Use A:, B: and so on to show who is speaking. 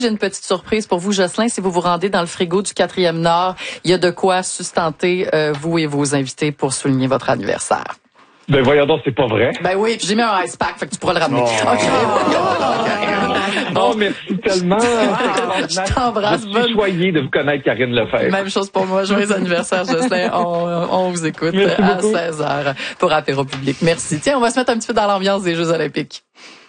A: J'ai une petite surprise pour vous, Jocelyn. Si vous vous rendez dans le frigo du 4e Nord, il y a de quoi sustenter vous et vos invités pour souligner votre anniversaire.
B: Ben voyons donc, c'est pas vrai.
A: Ben oui, puis j'ai mis un ice pack, fait que tu pourras le ramener.
B: Oh, merci tellement.
A: Je t'embrasse.
B: Je suis choyé de vous connaître, Karine Lefebvre.
A: Même chose pour moi. Joyeux anniversaire, Jocelyn. On vous écoute à 16h pour Apéro Public. Merci. Tiens, on va se mettre un petit peu dans l'ambiance des Jeux olympiques.